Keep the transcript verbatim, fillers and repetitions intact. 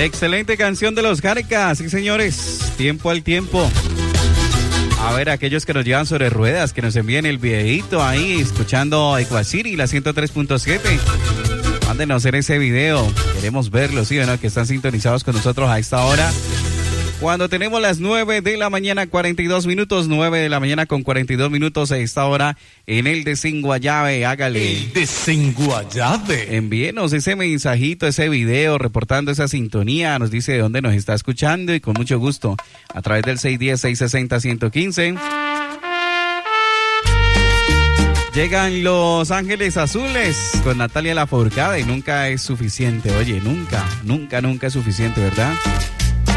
Excelente canción de los Jarcas, sí señores, tiempo al tiempo. A ver, aquellos que nos llevan sobre ruedas, que nos envíen el videito ahí, escuchando Ecuaciri, la ciento tres punto siete. Mándenos en ese video, queremos verlos, ¿sí o no? Que están sintonizados con nosotros a esta hora. Cuando tenemos las nueve de la mañana, cuarenta y dos minutos, nueve de la mañana con cuarenta y dos minutos a esta hora en el Desenguayabe, hágale. El Desenguayabe. Envíenos ese mensajito, ese video, reportando esa sintonía, nos dice de dónde nos está escuchando y con mucho gusto a través del seis uno cero, seis seis cero, uno uno cinco. Llegan Los Ángeles Azules con Natalia Lafourcade y nunca es suficiente, oye, nunca, nunca, nunca es suficiente, ¿verdad?